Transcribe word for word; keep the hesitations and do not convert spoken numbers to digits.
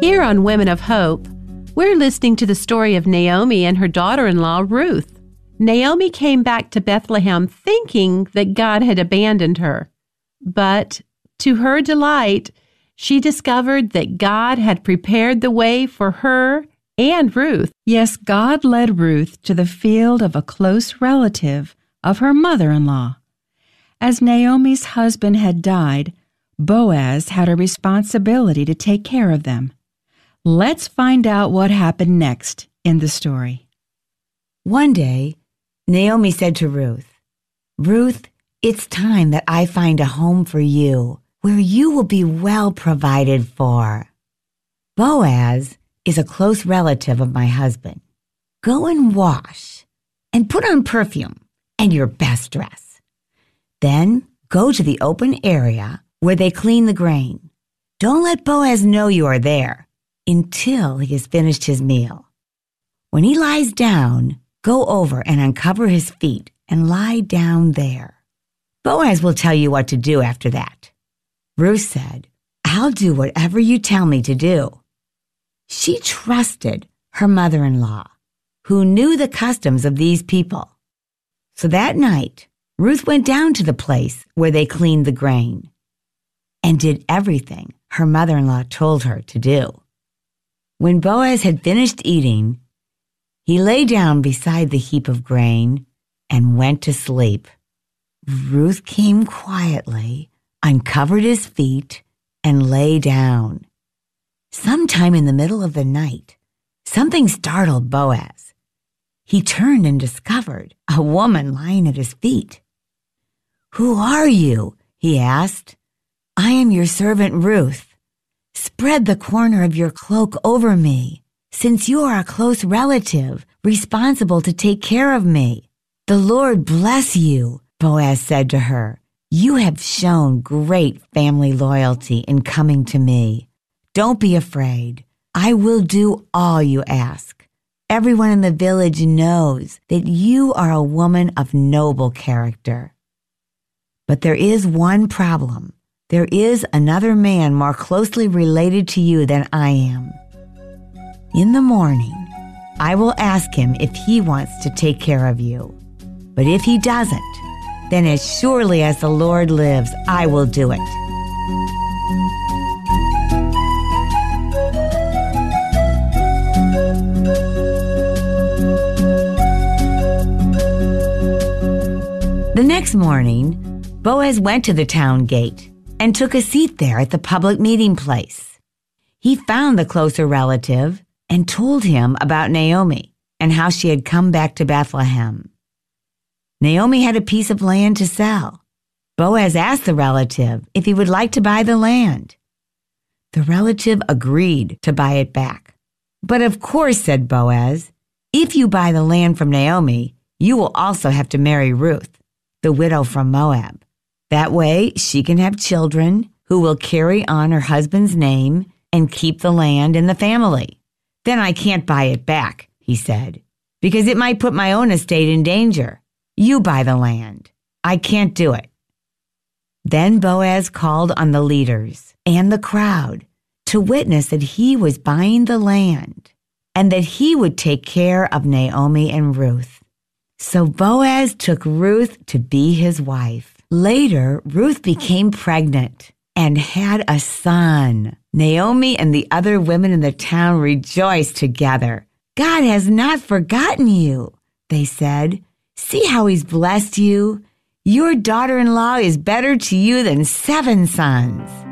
Here on Women of Hope, we're listening to the story of Naomi and her daughter-in-law, Ruth. Naomi came back to Bethlehem thinking that God had abandoned her. But to her delight, she discovered that God had prepared the way for her and Ruth. Yes, God led Ruth to the field of a close relative of her mother-in-law. As Naomi's husband had died, Boaz had a responsibility to take care of them. Let's find out what happened next in the story. One day, Naomi said to Ruth, "Ruth, it's time that I find a home for you, where you will be well provided for. Boaz is a close relative of my husband. Go and wash and put on perfume and your best dress. Then go to the open area where they clean the grain. Don't let Boaz know you are there until he has finished his meal. When he lies down, go over and uncover his feet and lie down there. Boaz will tell you what to do after that." Ruth said, "I'll do whatever you tell me to do." She trusted her mother-in-law, who knew the customs of these people. So that night, Ruth went down to the place where they cleaned the grain and did everything her mother-in-law told her to do. When Boaz had finished eating, he lay down beside the heap of grain and went to sleep. Ruth came quietly, uncovered his feet, and lay down. Sometime in the middle of the night, something startled Boaz. He turned and discovered a woman lying at his feet. "Who are you?" he asked. "I am your servant Ruth. Spread the corner of your cloak over me, since you are a close relative responsible to take care of me." "The Lord bless you," Boaz said to her. "You have shown great family loyalty in coming to me. Don't be afraid. I will do all you ask. Everyone in the village knows that you are a woman of noble character. But there is one problem. There is another man more closely related to you than I am. In the morning, I will ask him if he wants to take care of you. But if he doesn't, then as surely as the Lord lives, I will do it." The next morning, Boaz went to the town gate and took a seat there at the public meeting place. He found the closer relative and told him about Naomi and how she had come back to Bethlehem. Naomi had a piece of land to sell. Boaz asked the relative if he would like to buy the land. The relative agreed to buy it back. "But of course," said Boaz, "if you buy the land from Naomi, you will also have to marry Ruth, the widow from Moab. That way, she can have children who will carry on her husband's name and keep the land in the family." "Then I can't buy it back," he said, "because it might put my own estate in danger. You buy the land. I can't do it." Then Boaz called on the leaders and the crowd to witness that he was buying the land and that he would take care of Naomi and Ruth. So Boaz took Ruth to be his wife. Later, Ruth became pregnant and had a son. Naomi and the other women in the town rejoiced together. "God has not forgotten you," they said. "See how he's blessed you. Your daughter-in-law is better to you than seven sons."